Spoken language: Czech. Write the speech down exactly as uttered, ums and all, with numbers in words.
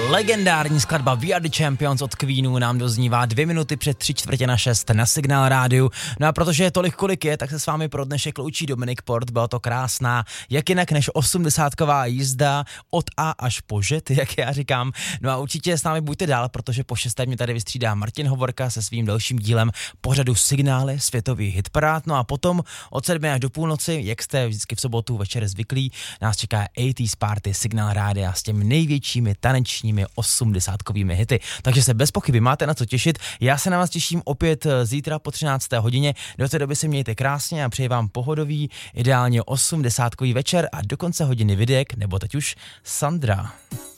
Legendární skladba We Are The Champions od Queenů nám doznívá dvě minuty před tři čtvrtě na šest na Signál rádiu. No a protože je tolik, kolik je, tak se s vámi pro dnešek loučí Dominik Port. Byla to krásná, jak jinak než osmdesátková jízda od A až po Ž, jak já říkám. No a určitě s námi buďte dál, protože po šesté mě tady vystřídá Martin Hovorka se svým dalším dílem pořadu Signály světových hitparád. No a potom od sedmi až do půlnoci, jak jste vždycky v sobotu večer zvyklí, nás čeká osmdesátková party Signál rádia s těmi největšími tanečními osmdesátkovými hity. Takže se bez pochyby máte na co těšit. Já se na vás těším opět zítra po třinácté hodině. Do té doby se mějte krásně a přeji vám pohodový, ideálně osmdesátkový večer a do konce hodiny videek, nebo teď už Sandra.